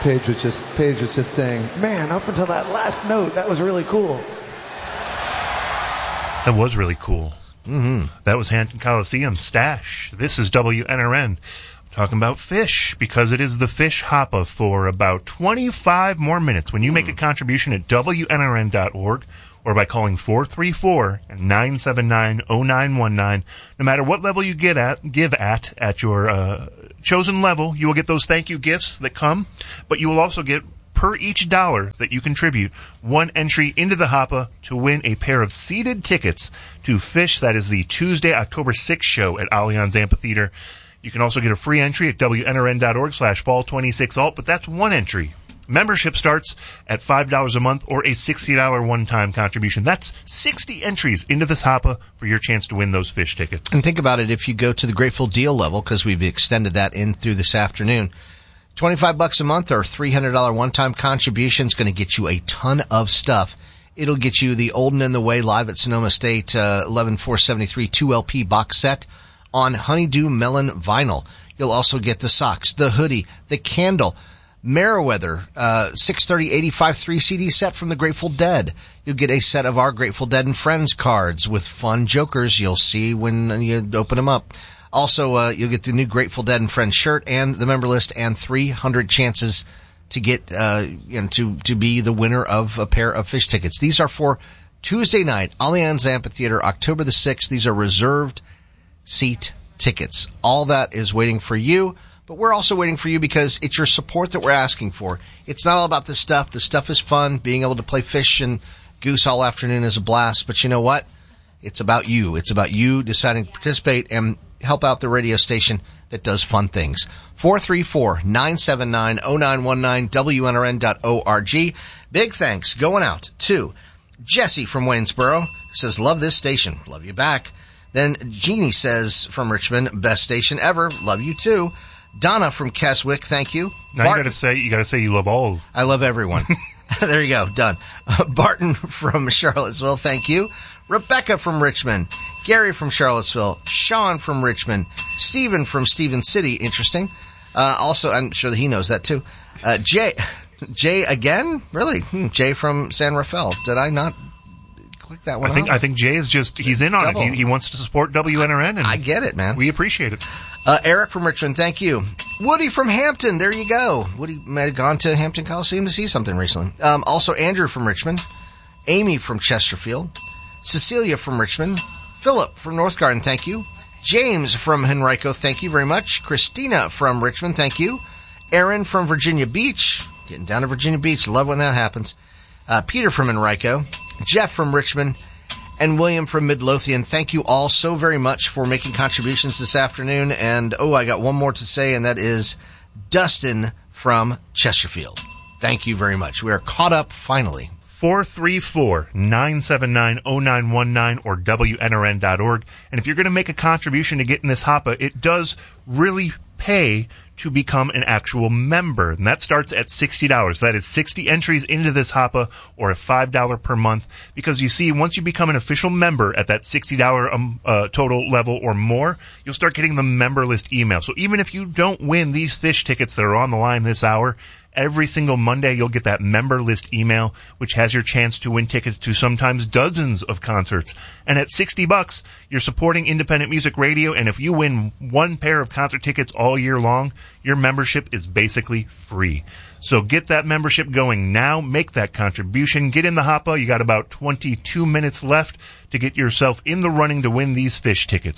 Paige was just saying, man, up until that last note, that was really cool. That was really cool. Mm-hmm. That was Hampton Coliseum Stash. This is WNRN. Talking about fish, because it is the Fish Hoppa for about 25 more minutes. When you make a contribution at WNRN.org or by calling 434-979-0919, no matter what level you give at your chosen level, you will get those thank you gifts that come, but you will also get, per each dollar that you contribute, one entry into the Hoppa to win a pair of seated tickets to Fish. That is the Tuesday, October 6th show at Allianz Amphitheater. You can also get a free entry at WNRN.org/fall26alt, but that's one entry. Membership starts at $5 a month or a $60 one-time contribution. That's 60 entries into this Hoppa for your chance to win those Fish tickets. And think about it, if you go to the Grateful Deal level, because we've extended that in through this afternoon, $25 a month or $300 one-time contribution is going to get you a ton of stuff. It'll get you the Olden and the Way live at Sonoma State 11473 2LP box set on Honeydew Melon vinyl. You'll also get the socks, the hoodie, the candle, Meriwether 630-85 3-CD set from the Grateful Dead. You'll get a set of our Grateful Dead and Friends cards with fun jokers you'll see when you open them up. Also, you'll get the new Grateful Dead and Friends shirt and the member list and 300 chances to get, to be the winner of a pair of Fish tickets. These are for Tuesday night, Allianz Amphitheater, October the 6th. These are reserved seat tickets. All that is waiting for you, but we're also waiting for you because it's your support that we're asking for. It's not all about the stuff. The stuff is fun. Being able to play Fish and Goose all afternoon is a blast, but you know what? It's about you. It's about you deciding to participate and help out the radio station that does fun things. 434-979-0919, WNRN.org. Big thanks going out to Jesse from Waynesboro, who says, love this station. Love you back. Then Jeannie says from Richmond, best station ever. Love you too. Donna from Keswick, thank you. Now you gotta say you love all of them. I love everyone. There you go, done. Barton from Charlottesville, thank you. Rebecca from Richmond. Gary from Charlottesville. Sean from Richmond. Stephen from Stephen City, interesting. Also, I'm sure that he knows that too. Jay again? Really? Jay from San Rafael. Did I not click that one I think Jay is he's in on it. He wants to support WNRN. And I get it, man. We appreciate it. Eric from Richmond, thank you. Woody from Hampton, there you go. Woody might have gone to Hampton Coliseum to see something recently. Also Andrew from Richmond. Amy from Chesterfield. Cecilia from Richmond. Philip from North Garden, thank you. James from Henrico, thank you very much. Christina from Richmond, thank you. Aaron from Virginia Beach. Getting down to Virginia Beach. Love when that happens. Peter from Henrico. Jeff from Richmond, and William from Midlothian. Thank you all so very much for making contributions this afternoon. And, I got one more to say, and that is Dustin from Chesterfield. Thank you very much. We are caught up finally. 434-979-0919 or WNRN.org. And if you're going to make a contribution to get in this Hoppa, it does really pay to become an actual member. And that starts at $60. That is 60 entries into this Hoppa or a $5 per month. Because you see, once you become an official member at that $60 total level or more, you'll start getting the member list email. So even if you don't win these Fish tickets that are on the line this hour, every single Monday, you'll get that member list email, which has your chance to win tickets to sometimes dozens of concerts. And at $60, you're supporting independent music radio. And if you win one pair of concert tickets all year long, your membership is basically free. So get that membership going now. Make that contribution. Get in the Hoppa. You got about 22 minutes left to get yourself in the running to win these Fish tickets.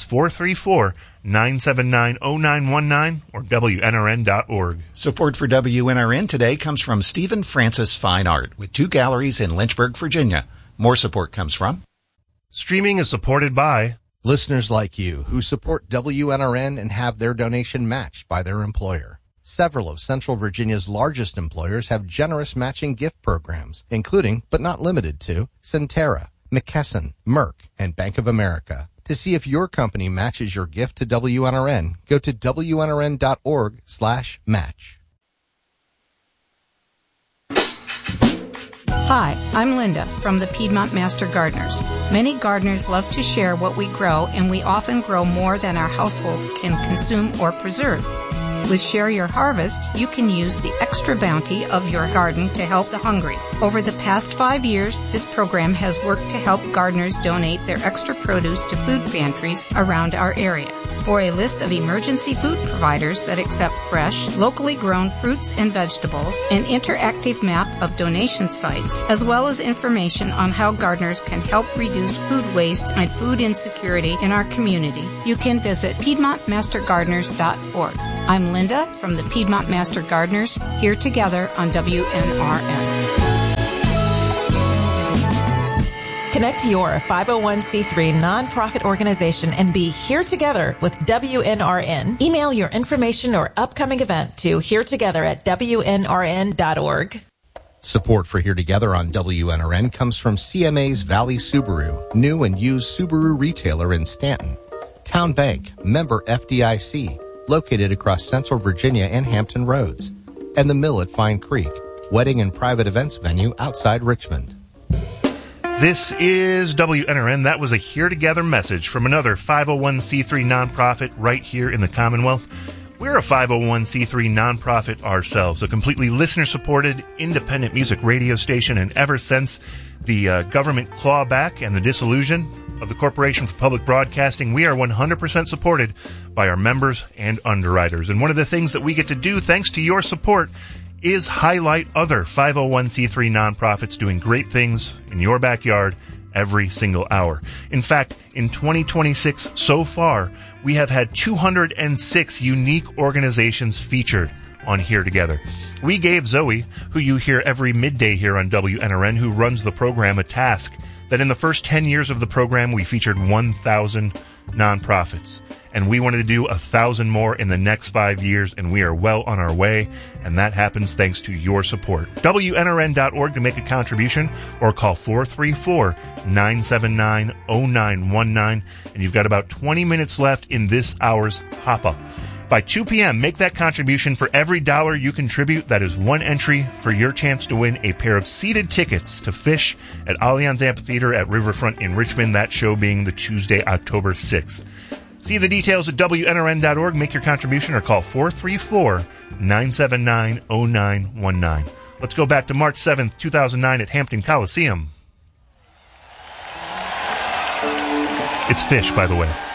434-979-0919 or WNRN.org. Support for WNRN today comes from Stephen Francis Fine Art with 2 galleries in Lynchburg, Virginia. More support comes from... Streaming is supported by... listeners like you who support WNRN and have their donation matched by their employer. Several of Central Virginia's largest employers have generous matching gift programs, including, but not limited to, Centera, McKesson, Merck, and Bank of America. To see if your company matches your gift to WNRN, go to WNRN.org/match. Hi, I'm Linda from the Piedmont Master Gardeners. Many gardeners love to share what we grow, and we often grow more than our households can consume or preserve. With Share Your Harvest, you can use the extra bounty of your garden to help the hungry. Over the past 5 years, this program has worked to help gardeners donate their extra produce to food pantries around our area. For a list of emergency food providers that accept fresh, locally grown fruits and vegetables, an interactive map of donation sites, as well as information on how gardeners can help reduce food waste and food insecurity in our community, you can visit PiedmontMasterGardeners.org. I'm Linda from the Piedmont Master Gardeners, here together on WNRN. Connect your 501c3 nonprofit organization and be here together with WNRN. Email your information or upcoming event to heretogether@WNRN.org. Support for Here Together on WNRN comes from CMA's Valley Subaru, new and used Subaru retailer in Stanton. Town Bank, member FDIC, located across Central Virginia and Hampton Roads. And the Mill at Fine Creek, wedding and private events venue outside Richmond. This is WNRN. That was a Here Together message from another 501c3 nonprofit right here in the Commonwealth. We're a 501c3 nonprofit ourselves, a completely listener-supported, independent music radio station, and ever since the government clawback and the dissolution of the Corporation for Public Broadcasting, we are 100% supported by our members and underwriters. And one of the things that we get to do, thanks to your support, is highlight other 501c3 nonprofits doing great things in your backyard every single hour. In fact, in 2026 so far, we have had 206 unique organizations featured on Here Together. We gave Zoe, who you hear every midday here on WNRN, who runs the program, a task that in the first 10 years of the program, we featured 1,000 nonprofits. And we wanted to do 1,000 more in the next 5 years, and we are well on our way, and that happens thanks to your support. WNRN.org to make a contribution, or call 434-979-0919, and you've got about 20 minutes left in this hour's Hoppa. By 2 p.m., make that contribution. For every dollar you contribute, that is one entry for your chance to win a pair of seated tickets to Fish at Allianz Amphitheater at Riverfront in Richmond, that show being the Tuesday, October 6th. See the details at WNRN.org. Make your contribution or call 434-979-0919. Let's go back to March 7th, 2009 at Hampton Coliseum. It's Fish, by the way.